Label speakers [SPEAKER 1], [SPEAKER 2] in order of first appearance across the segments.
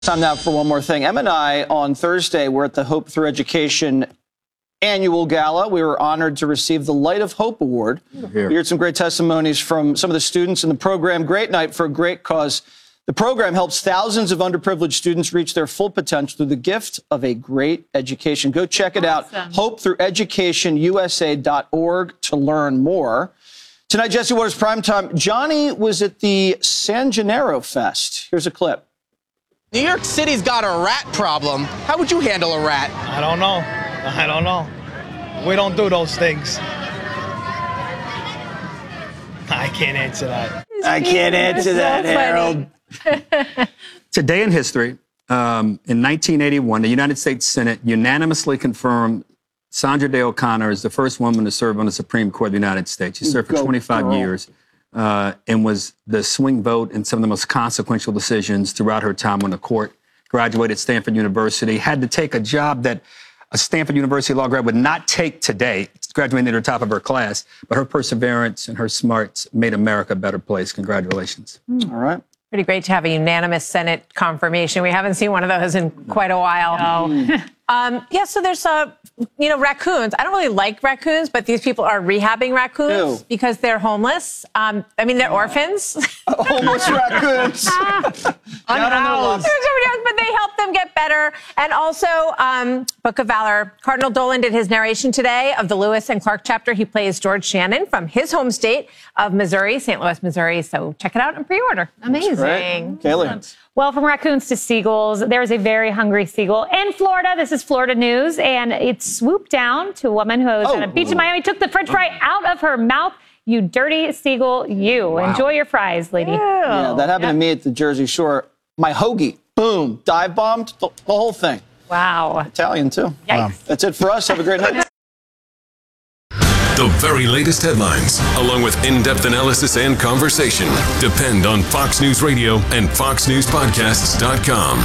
[SPEAKER 1] Time now for one more thing. Em and I, on Thursday, were at the Hope Through Education annual gala. We were honored to receive the Light of Hope Award. We heard some great testimonies from some of the students in the program. Great night for a great cause. The program helps thousands of underprivileged students reach their full potential through the gift of a great education. Go check it out. HopeThroughEducationUSA.org to learn more. Tonight, Jesse Waters Primetime. Johnny was at the San Gennaro Fest. Here's a clip.
[SPEAKER 2] New York City's got a rat problem. How would you handle a rat?
[SPEAKER 3] I don't know. We don't do those things. I can't answer that.
[SPEAKER 1] I can't answer that, Harold.
[SPEAKER 4] Today in history, in 1981, the United States Senate unanimously confirmed Sandra Day O'Connor as the first woman to serve on the Supreme Court of the United States. She served for 25 years and was the swing vote in some of the most consequential decisions throughout her time on the court. Graduated Stanford University, had to take a job that a Stanford University law grad would not take today, graduating at the top of her class, but her perseverance and her smarts made America a better place. Congratulations.
[SPEAKER 1] All right.
[SPEAKER 5] Pretty great to have a unanimous Senate confirmation. We haven't seen one of those in quite a while. No. So there's, raccoons. I don't really like raccoons, but these people are rehabbing raccoons because they're homeless. They're orphans.
[SPEAKER 1] Homeless raccoons.
[SPEAKER 5] Unhoused. But they help them get better. And also, Book of Valor. Cardinal Dolan did his narration today of the Lewis and Clark chapter. He plays George Shannon from his home state of Missouri, St. Louis, Missouri. So check it out and pre-order.
[SPEAKER 6] Amazing.
[SPEAKER 1] Kaylee.
[SPEAKER 6] Well, from raccoons to seagulls, there is a very hungry seagull in Florida. This is Florida news, and it swooped down to a woman who was at a beach in Miami, took the french fry out of her mouth. You dirty seagull, you. Wow. Enjoy your fries, lady.
[SPEAKER 1] Yeah, that happened to me at the Jersey Shore. My hoagie, boom, dive bombed, the whole thing.
[SPEAKER 6] Wow.
[SPEAKER 1] Italian, too.
[SPEAKER 6] Wow.
[SPEAKER 1] That's it for us. Have a great night.
[SPEAKER 7] The very latest headlines, along with in-depth analysis and conversation, depend on Fox News Radio and FoxNewsPodcasts.com.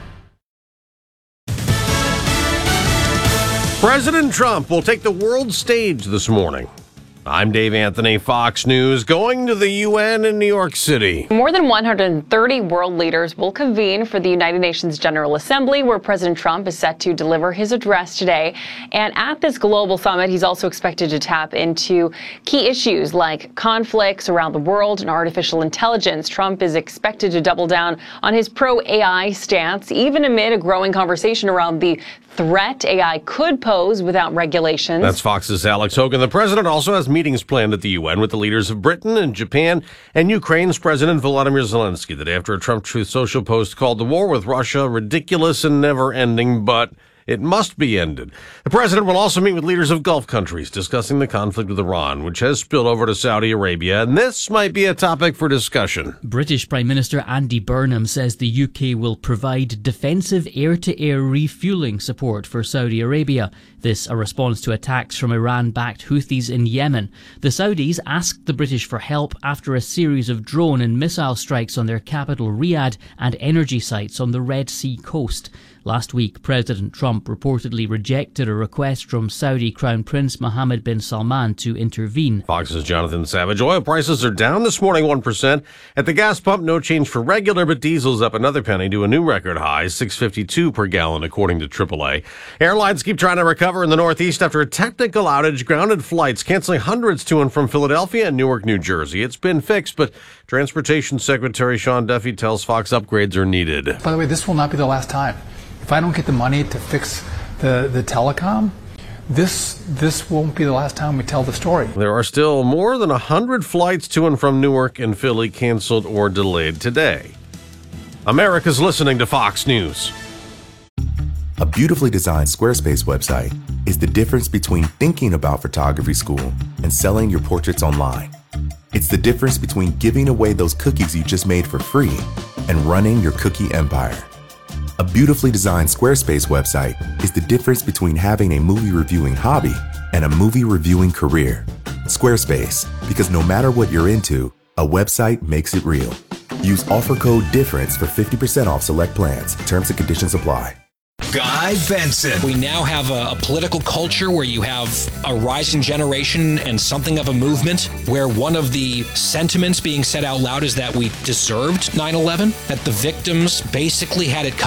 [SPEAKER 8] President Trump will take the world stage this morning. I'm Dave Anthony, Fox News, going to the UN in New York City.
[SPEAKER 9] More than 130 world leaders will convene for the United Nations General Assembly, where President Trump is set to deliver his address today. And at this global summit, he's also expected to tap into key issues like conflicts around the world and artificial intelligence. Trump is expected to double down on his pro-AI stance, even amid a growing conversation around the threat AI could pose without regulations.
[SPEAKER 8] That's Fox's Alex Hogan. The president also has meetings planned at the UN with the leaders of Britain and Japan and Ukraine's President Volodymyr Zelensky the day after a Trump Truth Social post called the war with Russia ridiculous and never-ending, but it must be ended. The president will also meet with leaders of Gulf countries discussing the conflict with Iran, which has spilled over to Saudi Arabia, and this might be a topic for discussion.
[SPEAKER 10] British Prime Minister Andy Burnham says the UK will provide defensive air-to-air refuelling support for Saudi Arabia. This a response to attacks from Iran-backed Houthis in Yemen. The Saudis asked the British for help after a series of drone and missile strikes on their capital Riyadh and energy sites on the Red Sea coast. Last week, President Trump reportedly rejected a request from Saudi Crown Prince Mohammed bin Salman to intervene.
[SPEAKER 8] Fox's Jonathan Savage. Oil prices are down this morning 1%. At the gas pump, no change for regular, but diesel's up another penny to a new record high, $6.52 per gallon, according to AAA. Airlines keep trying to recover in the Northeast after a technical outage grounded flights, canceling hundreds to and from Philadelphia and Newark, New Jersey. It's been fixed, but Transportation Secretary Sean Duffy tells Fox upgrades are needed.
[SPEAKER 11] By the way, this will not be the last time. If I don't get the money to fix the telecom, this won't be the last time we tell the story.
[SPEAKER 8] There are still more than 100 flights to and from Newark and Philly canceled or delayed today. America's listening to Fox News.
[SPEAKER 12] A beautifully designed Squarespace website is the difference between thinking about photography school and selling your portraits online. It's the difference between giving away those cookies you just made for free and running your cookie empire. A beautifully designed Squarespace website is the difference between having a movie reviewing hobby and a movie reviewing career. Squarespace, because no matter what you're into, a website makes it real. Use offer code DIFFERENCE for 50% off select plans. Terms and conditions apply.
[SPEAKER 13] Guy Benson.
[SPEAKER 14] We now have a political culture where you have a rising generation and something of a movement where one of the sentiments being said out loud is that we deserved 9/11, that the victims basically had it